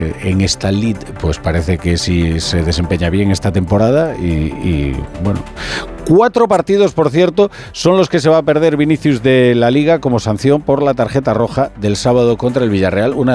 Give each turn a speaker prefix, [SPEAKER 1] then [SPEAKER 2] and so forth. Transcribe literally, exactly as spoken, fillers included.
[SPEAKER 1] en esta lid, pues parece que sí se desempeña bien esta temporada y, y bueno, cuatro partidos, por cierto, son los que se va a perder Vinicius de la Liga como sanción por la tarjeta roja del sábado contra el Villarreal, una